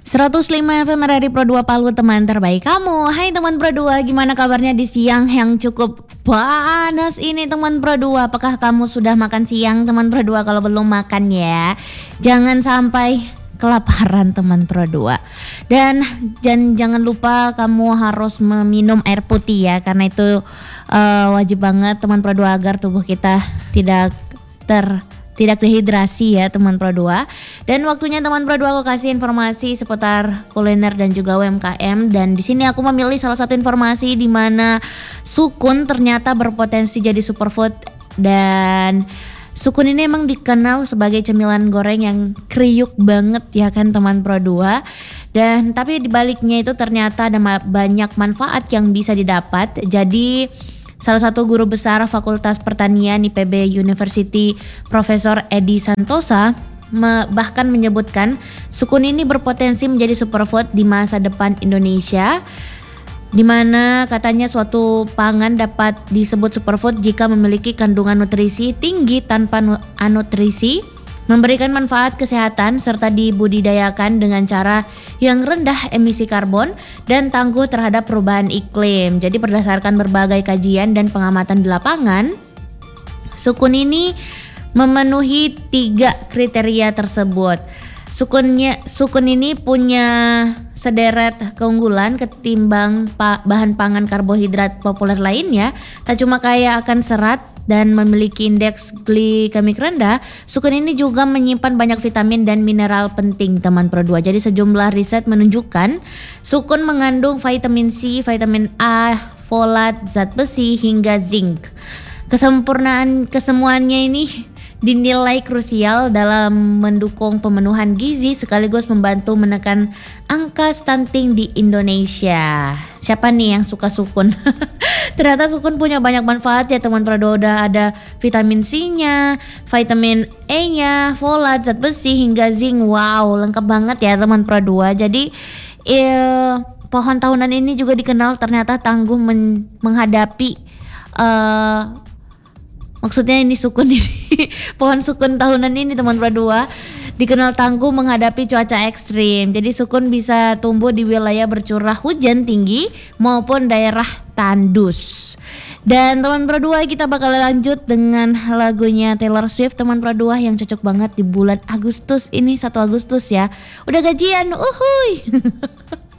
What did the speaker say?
105 FM dari Pro 2 Palu, teman terbaik kamu. Hai teman Pro 2, gimana kabarnya di siang yang cukup panas ini teman Pro 2? Apakah kamu sudah makan siang teman Pro 2? Kalau belum makan ya, jangan sampai kelaparan teman Pro 2. Dan jangan lupa kamu harus meminum air putih ya, karena itu wajib banget teman Pro 2 agar tubuh kita tidak dehidrasi ya teman Pro 2. Dan waktunya teman Pro 2 aku kasih informasi seputar kuliner dan juga UMKM. Dan di sini aku memilih salah satu informasi di mana sukun ternyata berpotensi jadi superfood. Dan sukun ini emang dikenal sebagai cemilan goreng yang kriuk banget ya kan teman Pro 2. Dan tapi di baliknya itu ternyata ada banyak manfaat yang bisa didapat. Jadi salah satu guru besar Fakultas Pertanian IPB University, Profesor Edi Santosa, bahkan menyebutkan sukun ini berpotensi menjadi superfood di masa depan Indonesia, di mana katanya suatu pangan dapat disebut superfood jika memiliki kandungan nutrisi tinggi tanpa anutrisi, memberikan manfaat kesehatan serta dibudidayakan dengan cara yang rendah emisi karbon dan tangguh terhadap perubahan iklim. Jadi berdasarkan berbagai kajian dan pengamatan di lapangan, sukun ini memenuhi 3 kriteria tersebut. Sukun ini punya sederet keunggulan ketimbang bahan pangan karbohidrat populer lainnya. Tak cuma kaya akan serat dan memiliki indeks glikemik rendah, sukun ini juga menyimpan banyak vitamin dan mineral penting teman Pro 2. Jadi sejumlah riset menunjukkan sukun mengandung vitamin C, vitamin A, folat, zat besi hingga zinc. Kesempurnaan kesemuanya ini dinilai krusial dalam mendukung pemenuhan gizi sekaligus membantu menekan angka stunting di Indonesia. Siapa nih yang suka sukun? Ternyata sukun punya banyak manfaat ya teman Pro 2. Ada vitamin C-nya, vitamin E-nya, folat, zat besi hingga zinc. Wow, lengkap banget ya teman Pro 2. Jadi pohon tahunan ini juga dikenal ternyata tangguh menghadapi maksudnya ini sukun ini pohon sukun tahunan ini teman Pro 2 dikenal tangguh menghadapi cuaca ekstrim. Jadi sukun bisa tumbuh di wilayah bercurah hujan tinggi maupun daerah tandus. Dan teman Pro 2 kita bakal lanjut dengan lagunya Taylor Swift teman Pro 2 yang cocok banget di bulan Agustus ini, 1 Agustus ya. Udah gajian, uhuy.